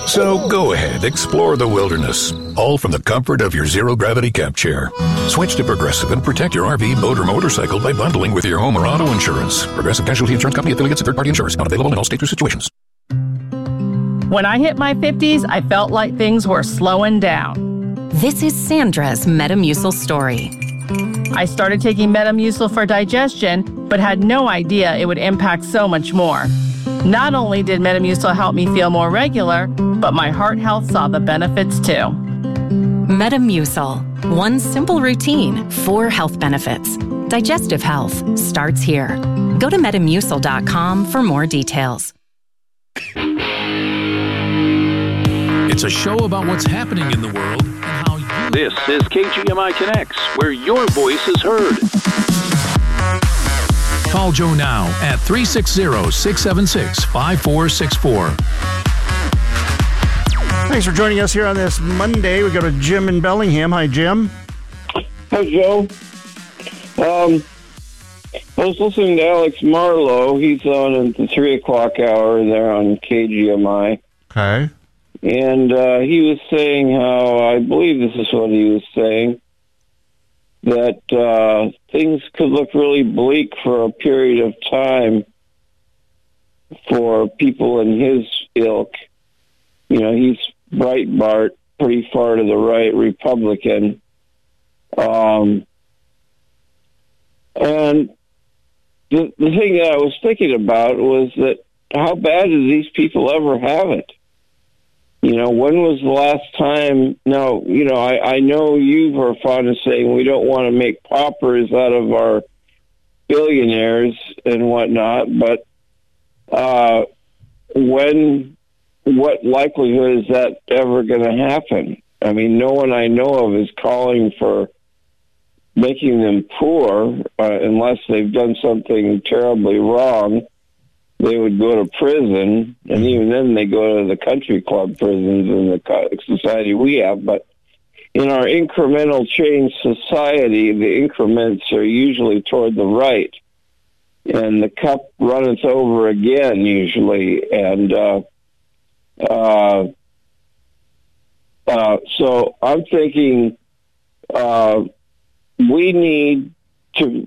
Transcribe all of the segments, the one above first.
So go ahead, explore the wilderness, all from the comfort of your zero-gravity camp chair. Switch to Progressive and protect your RV, boat, or motorcycle by bundling with your home or auto insurance. Progressive Casualty Insurance Company affiliates and third-party insurers. Not available in all states or situations. When I hit my 50s, I felt like things were slowing down. This is Sandra's Metamucil story. I started taking Metamucil for digestion, but had no idea it would impact so much more. Not only did Metamucil help me feel more regular, but my heart health saw the benefits too. Metamucil. One simple routine, 4 health benefits. Digestive health starts here. Go to Metamucil.com for more details. It's a show about what's happening in the world and how you... This is KGMI Connects, where your voice is heard. Call Joe now at 360-676-5464. Thanks for joining us here on this Monday. We go to Jim in Bellingham. Hi, Jim. Hi, Joe. I was listening to Alex Marlowe. He's on at the 3 o'clock hour there on KGMI. Okay. And he was saying how, I believe this is what he was saying, that things could look really bleak for a period of time for people in his ilk. You know, he's Breitbart, pretty far to the right, Republican. And the thing that I was thinking about was that how bad did these people ever have it? You know, when was the last time? Now, you know, I know you are fond of saying we don't want to make paupers out of our billionaires and whatnot, but what likelihood is that ever going to happen? I mean, no one I know of is calling for making them poor unless they've done something terribly wrong. They would go to prison, and even then they go to the country club prisons in the society we have. But in our incremental change society, the increments are usually toward the right, and the cup runneth over again usually. And so I'm thinking we need to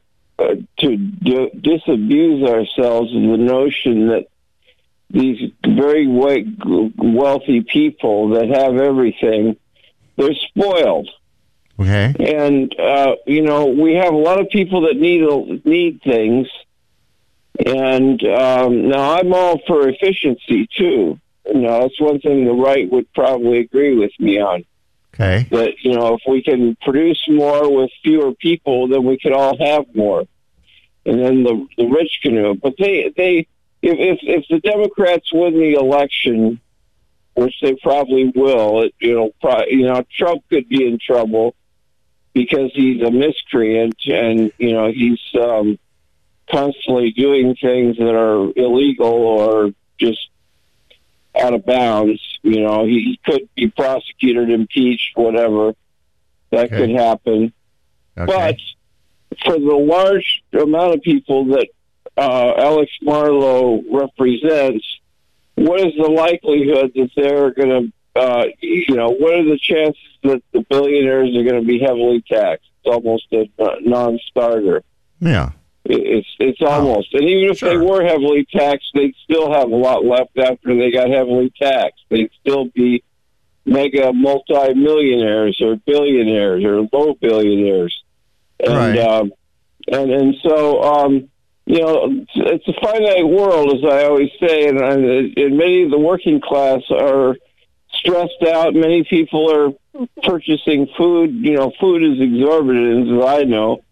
disabuse ourselves of the notion that these very wealthy people that have everything, they're spoiled. Okay. And, you know, we have a lot of people that need things. And now I'm all for efficiency, too. You know, that's one thing the right would probably agree with me on. Okay. That, you know, if we can produce more with fewer people, then we can all have more. And then the rich can do it. But if the Democrats win the election, which they probably will, Trump could be in trouble because he's a miscreant and, you know, he's constantly doing things that are illegal or just out of bounds. You know, he could be prosecuted, impeached, whatever. That could happen. Okay. But for the large amount of people that Alex Marlowe represents, what is the likelihood that they're going to, what are the chances that the billionaires are going to be heavily taxed? It's almost a non-starter. Yeah. It's almost. And even if they were heavily taxed, they'd still have a lot left after they got heavily taxed. They'd still be mega multi-millionaires or billionaires or low billionaires. And, and so, you know, it's a finite world, as I always say, and many of the working class are stressed out. Many people are purchasing food. You know, food is exorbitant, as I know.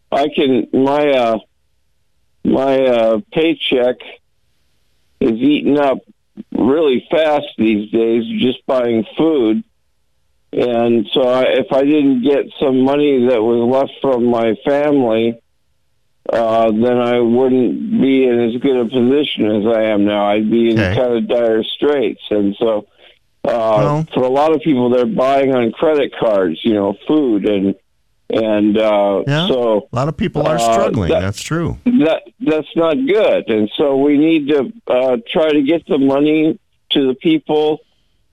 My paycheck is eaten up really fast these days just buying food. And so if I didn't get some money that was left from my family, then I wouldn't be in as good a position as I am now. I'd be in kind of dire straits. And so for a lot of people, they're buying on credit cards, you know, food. So a lot of people are struggling. That's true. That's not good. And so we need to try to get the money to the people